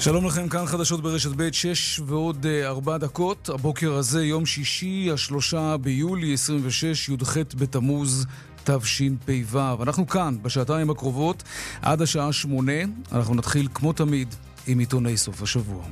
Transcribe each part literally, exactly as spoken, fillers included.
שלום לכם, כאן חדשות ברשת ב' שש ועוד ארבע דקות. הבוקר הזה יום שישי, השלושה ביולי עשרים ושש, י"ח בתמוז תשפ"ו. אנחנו כאן בשעתיים הקרובות עד השעה שמונה. אנחנו נתחיל כמו תמיד עם עיתוני סוף השבוע.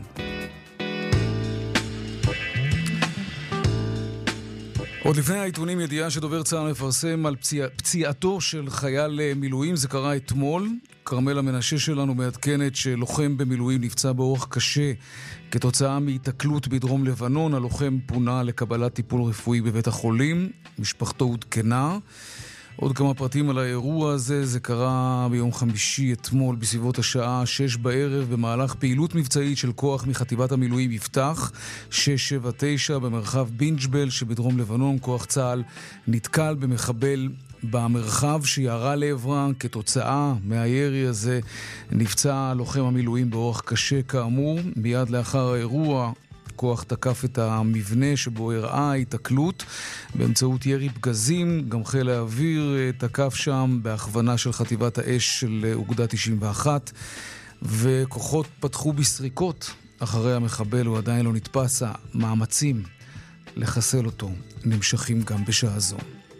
עוד לפני העיתונים ידיעה שדובר צה"ל מפרסם על פציע, פציעתו של חייל מילואים. זה קרה אתמול. קרמלה מנשה שלנו מעדכנת שלוחם במילואים נפצע באורח קשה כתוצאה מהתקלות בדרום לבנון. הלוחם פונה לקבלת טיפול רפואי בבית החולים. משפחתו עודכנה. עוד כמה פרטים על האירוע הזה. זה קרה ביום חמישי אתמול בסביבות השעה שש בערב במהלך פעילות מבצעית של כוח מחטיבת המילואים יפתח שש שבע תשע במרחב בינג'בל שבדרום לבנון. כוח צה"ל נתקל במחבל במרחב שירה לעברה. כתוצאה מהירי הזה נפצע לוחם המילואים באורח קשה כאמור. מיד לאחר האירוע כוח תקף את המבנה שבו הראה התקלות באמצעות ירי פגזים. גם חיל האוויר תקף שם בהכוונה של חטיבת האש של אוגדה תשעים ואחת, וכוחות פתחו בסריקות אחרי המחבל. הוא עדיין לא נתפס. המאמצים לחסל אותו נמשכים גם בשעה זו.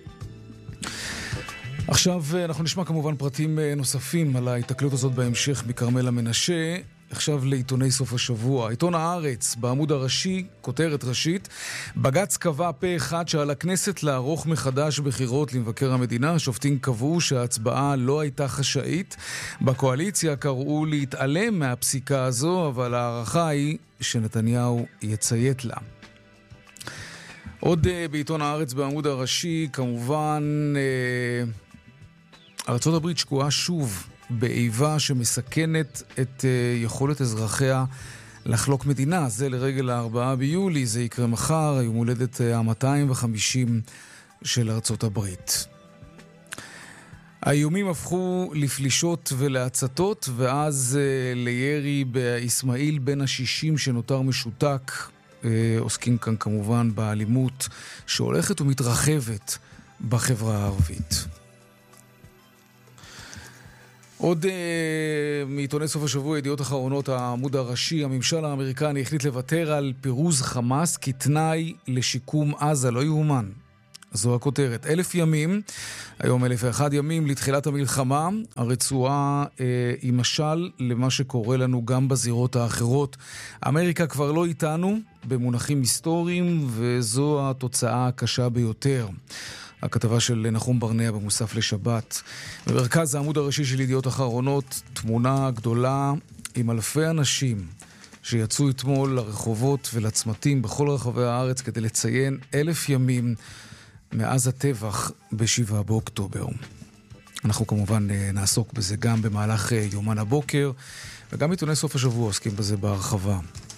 עכשיו אנחנו נשמע כמובן פרטים נוספים על ההתקלות הזאת בהמשך מקרמלה מנשה. עכשיו לעיתוני סוף השבוע. עיתון הארץ בעמוד הראשי, כותרת ראשית: בג"ץ קבע פה אחד שעל הכנסת לערוך מחדש בחירות למבקר המדינה. השופטים קבעו שההצבעה לא הייתה חשאית. בקואליציה קראו להתעלם מהפסיקה הזו, אבל הערכה היא שנתניהו יציית לה. עוד בעיתון הארץ בעמוד הראשי, כמובן ארצות הברית שקועה שוב באיבה שמסכנת את יכולת אזרחיה לחלוק מדינה. זה לרגל הארבעה ביולי, זה יקרה מחר, היום הולדת ה-מאתיים וחמישים של ארצות הברית. האיומים הפכו לפלישות ולהצתות, ואז לירי באסמאעיל בן השישים שנותר משותק. עוסקים כאן כמובן באלימות שהולכת ומתרחבת בחברה הערבית. עוד uh, מעיתוני סוף השבוע, ידיעות אחרונות, העמוד הראשי: הממשל האמריקני החליט לוותר על פירוז חמאס כתנאי לשיקום עזה. לא יאומן. זו הכותרת. אלף ימים, היום אלף ואחד ימים לתחילת המלחמה. הרצועה uh, היא משל למה שקורה לנו גם בזירות האחרות. אמריקה כבר לא איתנו במונחים היסטוריים, וזו התוצאה הקשה ביותר. הכתבה של נחום ברנע במוסף לשבת. במרכז העמוד הראשי של ידיעות אחרונות, תמונה גדולה עם אלפי אנשים שיצאו אתמול לרחובות ולצמתים בכל רחבי הארץ כדי לציין אלף ימים מאז הטבח בשבעה באוקטובר. אנחנו כמובן נעסוק בזה גם במהלך יומן הבוקר, וגם עיתוני סוף השבוע עוסקים בזה בהרחבה.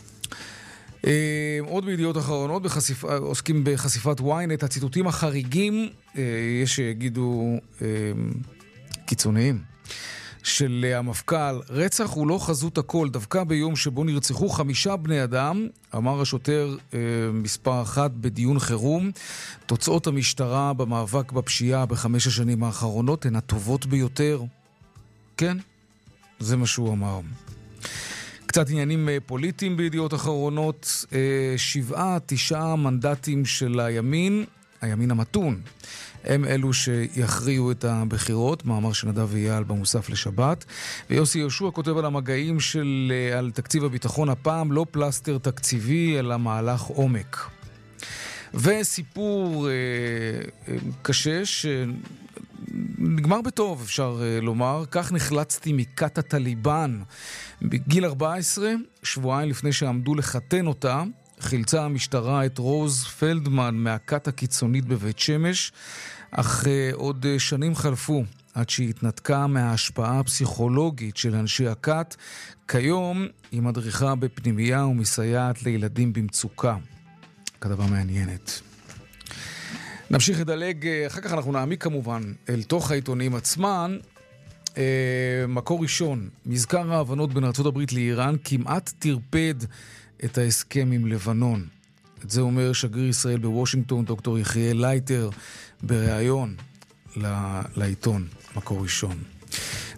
עוד בידיעות אחרונות, בחשיפ... עוסקים בחשיפת וויינט, הציטוטים החריגים, יש שיגידו קיצוניים, של המפכ"ל: רצח הוא לא חזות הכל. דווקא ביום שבו נרצחו חמישה בני אדם, אמר השוטר מספר אחת בדיון חירום, תוצאות המשטרה במאבק בפשיעה בחמש השנים האחרונות הן הטובות ביותר. כן, זה מה שהוא אמר. קצת עניינים פוליטיים בידיעות אחרונות: שבעה, תשעה מנדטים של הימין, הימין המתון, הם אלו שיכריעו את הבחירות. מאמר של נדב אייל במוסף לשבת. ויוסי יהושע כותב על המגעים של, על תקציב הביטחון, הפעם לא פלסטר תקציבי אלא מהלך עומק. וסיפור אה, אה, קשה שנגמר בטוב, אפשר אה, לומר. כך נחלצתי מכת הטליבן. בגיל ארבע עשרה, שבועיים לפני שעמדו לחתן אותה, חילצה המשטרה את רוז פלדמן מהכת הקיצונית בבית שמש, אך uh, עוד uh, שנים חלפו עד שהיא התנתקה מההשפעה הפסיכולוגית של אנשי הכת. כיום היא מדריכה בפנימייה ומסייעת לילדים במצוקה. כתבה מעניינת. נמשיך לדלג, אחר כך אנחנו נעמיק כמובן אל תוך העיתונים עצמן. Uh, מקור ראשון: מזכר ההבנות בין ארצות הברית לאיראן כמעט תרפד את ההסכם עם לבנון. את זה אומר שגריר ישראל בוושינגטון, דוקטור יחיאל לייטר, בריאיון לעיתון מקור ראשון.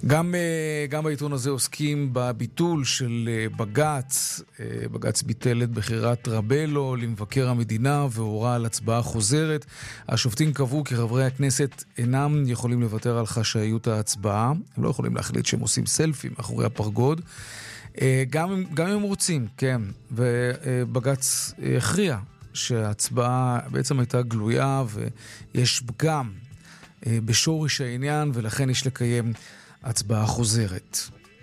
גם, גם בעיתון הזה עוסקים בביטול של בג"ץ. בג"ץ ביטל את בחירת רבלו למבקר המדינה והורה על הצבעה חוזרת. השופטים קבעו כי חברי הכנסת אינם יכולים לוותר על חשאיות ההצבעה. הם לא יכולים להחליט שהם עושים סלפי מאחורי הפרגוד. גם, גם אם רוצים, כן. ובג"ץ הכריע שההצבעה בעצם הייתה גלויה ויש פגם בשורש העניין, ולכן יש לקיים הצבעה חוזרת.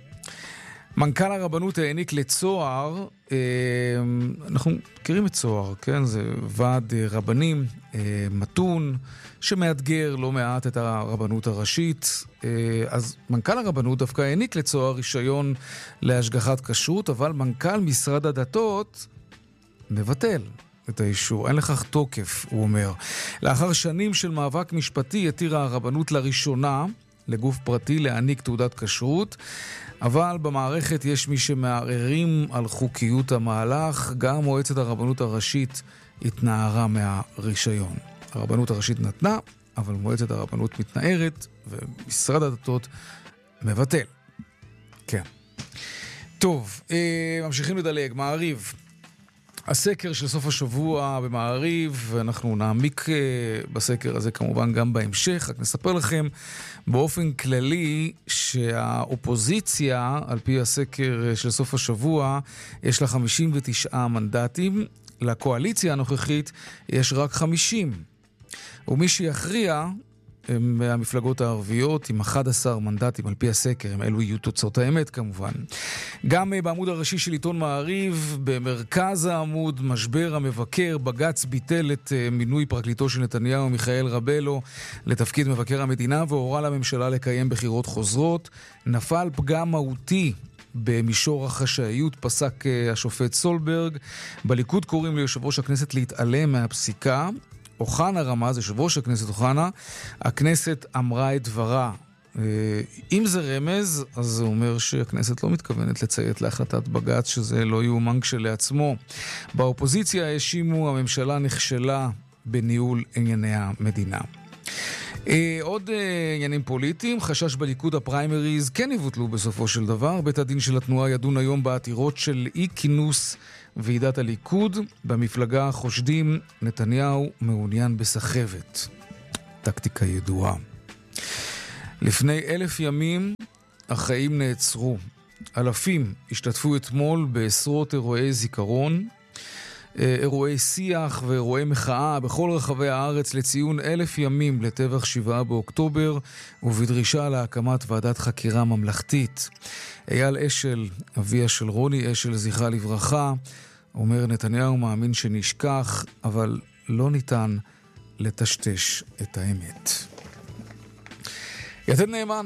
מנכ"ל הרבנות העניק לצוהר, אנחנו מכירים את צוהר, כן? זה ועד רבנים מתון שמאתגר לא מעט את הרבנות הראשית. אז מנכ"ל הרבנות דווקא העניק לצוהר רישיון להשגחת כשרות, אבל מנכ"ל משרד הדתות מבטל את האישור. אין לכך תוקף, הוא אומר. לאחר שנים של מאבק משפטי התירה הרבנות לראשונה לגוף פרטי להעניק תעודת כשרות, אבל במערכת יש מי שמערערים על חוקיות המהלך. גם מועצת הרבנות הראשית התנערה מהרישיון. הרבנות הראשית נתנה, אבל מועצת הרבנות מתנערת, ומשרד הדתות מבטל. כן. טוב, ממשיכים לדלג. מעריב. הסקר של סוף השבוע במעריב, ואנחנו נעמיק בסקר הזה כמובן גם בהמשך. רק נספר לכם באופן כללי שהאופוזיציה, על פי הסקר של סוף השבוע, יש לה חמישים ותשעה מנדטים, לקואליציה הנוכחית יש רק חמישים. ומי שיכריע הם מהמפלגות הערביות עם אחד עשר מנדטים על פי הסקר, הם אלו יהיו תוצאות האמת כמובן. גם בעמוד הראשי של עיתון מעריב, במרכז העמוד, משבר המבקר, בג"ץ ביטל את מינוי פרקליטו של נתניהו מיכאל רבלו לתפקיד מבקר המדינה והורה לממשלה לקיים בחירות חוזרות. נפל פגם מהותי במישור החשאיות, פסק השופט סולברג. בליכוד קוראים ליושב ראש הכנסת להתעלם מהפסיקה. אוחנה רמז, יושב ראש הכנסת אוחנה, הכנסת אמרה את דברה. אם זה רמז, אז זה אומר שהכנסת לא מתכוונת לציית להחלטת בג"ץ, שזה לא יאומן כשלעצמו. באופוזיציה האשימו, הממשלה נכשלה בניהול ענייני המדינה. עוד עניינים פוליטיים, חשש בליכוד הפריימריז כן יבוטלו בסופו של דבר. בית הדין של התנועה ידון היום בעתירות של אי כינוס ועידת הליכוד. במפלגה חושדים נתניהו מעוניין בסחבת. טקטיקה ידועה. לפני אלף ימים החיים נעצרו. אלפים השתתפו אתמול בעשרות אירועי זיכרון, אירועי שיח ואירועי מחאה בכל רחבי הארץ לציון אלף ימים לטבח שבעה באוקטובר, ובדרישה להקמת ועדת חקירה ממלכתית. אייל אשל, אביה של רוני אשל, זכרה לברכה, אומר נתניהו מאמין שנשכח, אבל לא ניתן לטשטש את האמת. יתד נאמן,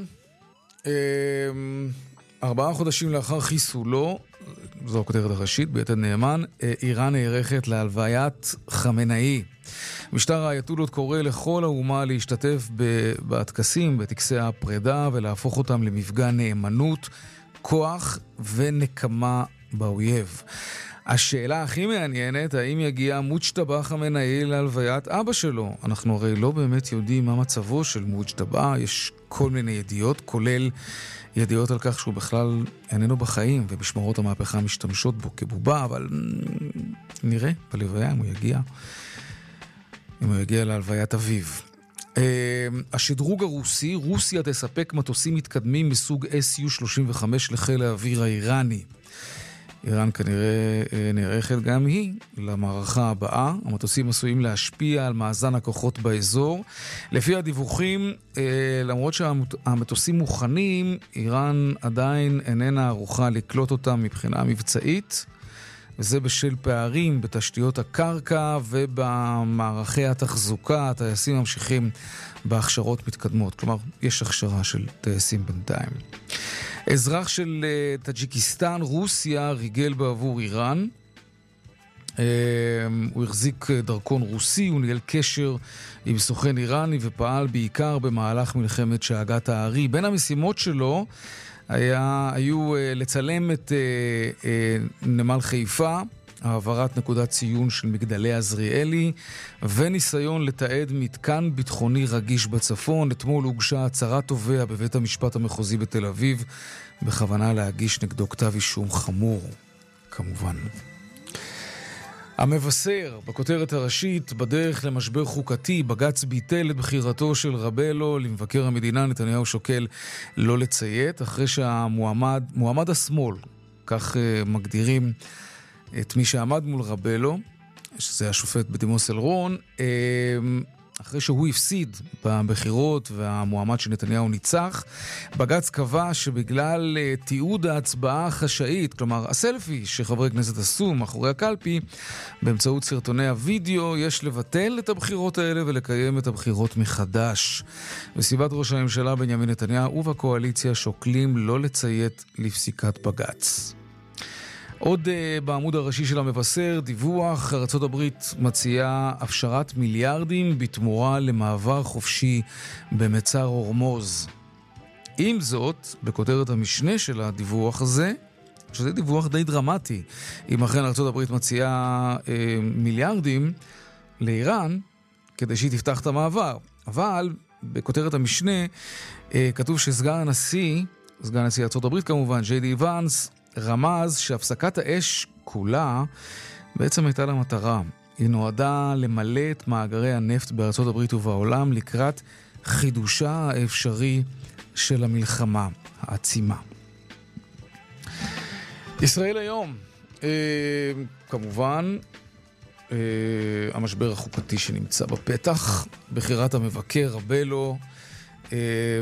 ארבעה חודשים לאחר חיסולו, זו הכותרת הראשית ביתד נאמן, איראן נערכת להלוויית חמינאי. משטר האייתולות קורא לכל האומה להשתתף בטקסים, בטקסי הפרידה, ולהפוך אותם למפגע נאמנות, כוח ונקמה באויב. השאלה הכי מעניינת, האם יגיע מוג'טבא חמינאי להלוויית אבא שלו? אנחנו הרי לא באמת יודעים מה מצבו של מוג'טבא, יש כל מיני ידיעות, כולל ידיעות על כך שהוא בכלל איננו בחיים, ומשמרות המהפכה משתמשות בו כבובה, אבל נראה בלוויה אם הוא יגיע, אם הוא יגיע להלוויית אביו. השדרוג הרוסי, רוסיה תספק מטוסים מתקדמים מסוג אס יו שלושים וחמש לחיל האוויר האיראני. איראן כנראה נערכת גם היא למערכה הבאה. המטוסים עשויים להשפיע על מאזן הכוחות באזור. לפי הדיווחים, למרות שהמטוסים מוכנים, איראן עדיין איננה ערוכה לקלוט אותם מבחינה מבצעית, וזה בשל פערים בתשתיות הקרקע ובמערכי התחזוקה. הטייסים ממשיכים בהכשרות מתקדמות, כלומר יש הכשרה של טייסים בינתיים. אזרח של טאג'יקיסטן, רוסיה, ריגל בעבור איראן. הוא החזיק דרכון רוסי, הוא ניהל קשר עם סוכן איראני ופעל בעיקר במהלך מלחמת שאגת הארי. בין המשימות שלו היה, היו לצלם את נמל חיפה, העברת נקודת ציון של מגדלי עזריאלי וניסיון לתעד מתקן ביטחוני רגיש בצפון. אתמול הוגשה הצהרת תובע בבית המשפט המחוזי בתל אביב בכוונה להגיש נגדו כתב אישום חמור, כמובן. המבשר בכותרת הראשית, בדרך למשבר חוקתי, בג"ץ ביטל את בחירתו של רבלו למבקר המדינה. נתניהו שוקל לא לציית אחרי שהמועמד, מועמד השמאל, כך uh, מגדירים את מי שעמד מול רבלו, שזה השופט בדימוס אלרון, uh, אחרי שהוא הפסיד בבחירות והמועמד של נתניהו ניצח, בג"ץ קבע שבגלל תיעוד ההצבעה החשאית, כלומר הסלפי שחברי כנסת עשו מאחורי הקלפי, באמצעות סרטוני הוידאו, יש לבטל את הבחירות האלה ולקיים את הבחירות מחדש. בסביבת ראש הממשלה בנימין נתניהו ובקואליציה שוקלים לא לציית לפסיקת בג"ץ. עוד uh, בעמוד הראשי של המבשר, דיווח, ארצות הברית מציעה הפשרת מיליארדים בתמורה למעבר חופשי במצר הורמוז. עם זאת, בכותרת המשנה של הדיווח הזה, שזה דיווח די דרמטי, אם אכן ארצות הברית מציעה uh, מיליארדים לאיראן כדי שהיא תפתח את המעבר. אבל בכותרת המשנה uh, כתוב שסגן הנשיא, סגן הנשיא ארצות הברית כמובן, ג'יי די ואנס, רמז שהפסקת האש כולה בעצם הייתה למטרה. היא נועדה למלא את מאגרי הנפט בארצות הברית ובעולם לקראת חידושה האפשרי של המלחמה העצימה. ישראל היום, אה, כמובן, אה, המשבר החוקתי שנמצא בפתח, בחירת המבקר רבלו, אה,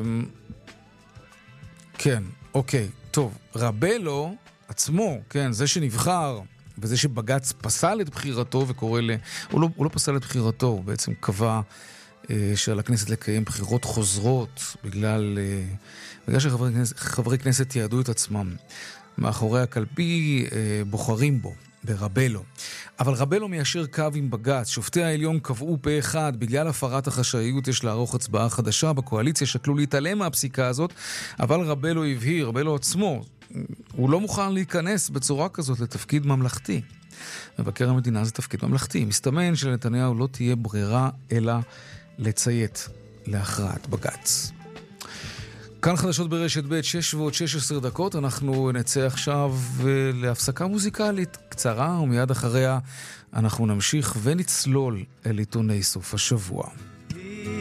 כן, אוקיי, טוב, רבלו עצמו, כן, זה שנבחר וזה שבג"ץ פסל את בחירתו וקורא ל... הוא לא, הוא לא פסל את בחירתו, הוא בעצם קבע אה, שעל הכנסת לקיים בחירות חוזרות בגלל, אה, בגלל שחברי כנסת, חברי כנסת יעדו את עצמם מאחורי הקלפי, אה, בוחרים בו, ברבלו. אבל רבלו מיישר קו עם בג"ץ. שופטי העליון קבעו פה אחד, בגלל הפרת החשאיות יש לערוך הצבעה חדשה. בקואליציה שקלו להתעלם מהפסיקה הזאת, אבל רבלו הבהיר, רבלו עצמו, הוא לא מוכן להיכנס בצורה כזאת לתפקיד ממלכתי. מבקר המדינה זה תפקיד ממלכתי. מסתמן שלנתניהו לא תהיה ברירה אלא לציית להכרעת בג"ץ. כאן חדשות ברשת ב' שש ועוד שש עשרה דקות. אנחנו נצא עכשיו להפסקה מוזיקלית קצרה, ומיד אחריה אנחנו נמשיך ונצלול אל עיתוני סוף השבוע.